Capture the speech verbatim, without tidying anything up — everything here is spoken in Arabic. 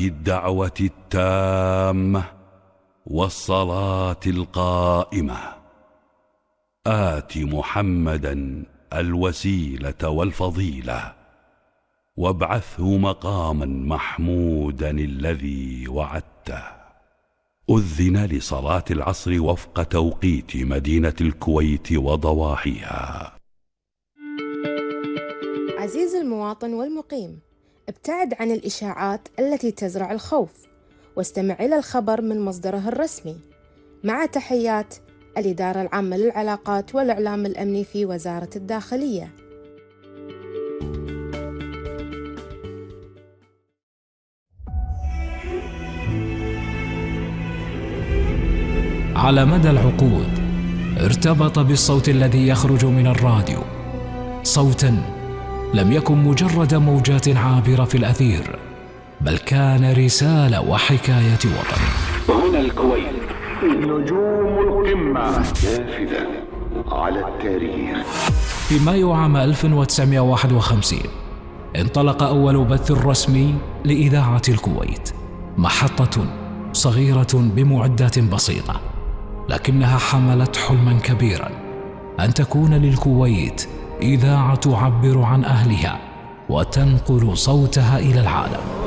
هذه الدعوة التامة والصلاة القائمة آت محمدا الوسيلة والفضيلة وابعثه مقاما محمودا الذي وعدته. أذن لصلاة العصر وفق توقيت مدينة الكويت وضواحيها. عزيزي المواطن والمقيم، ابتعد عن الإشاعات التي تزرع الخوف، واستمع إلى الخبر من مصدره الرسمي. مع تحيات الإدارة العامة للعلاقات والإعلام الأمني في وزارة الداخلية. على مدى العقود ارتبط بالصوت الذي يخرج من الراديو، صوتا لم يكن مجرد موجات عابرة في الأثير، بل كان رسالة وحكاية وطن. هنا الكويت، نجوم القمة نافذة على التاريخ. في مايو عام ألف وتسعمائة وواحد وخمسين انطلق أول بث رسمي لإذاعة الكويت، محطة صغيرة بمعدات بسيطة، لكنها حملت حلما كبيرا، أن تكون للكويت إذاعة تعبر عن أهلها وتنقل صوتها إلى العالم.